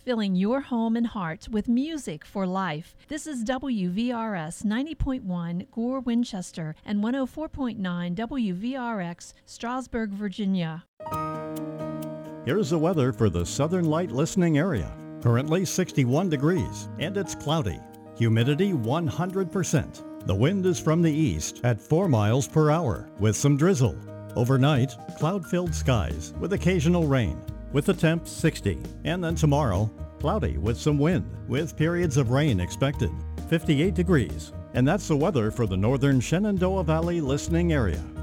filling your home and heart with music for life. This is WVRS 90.1 Gore, Winchester, and 104.9 WVRX, Strasburg, Virginia. Here's the weather for the Southern Light listening area. Currently 61 degrees, and it's cloudy. Humidity 100%. The wind is from the east at 4 miles per hour with some drizzle. Overnight, cloud-filled skies with occasional rain, with the temp 60. And then tomorrow, cloudy with some wind, with periods of rain expected. 58 degrees. And that's the weather for the northern Shenandoah Valley listening area.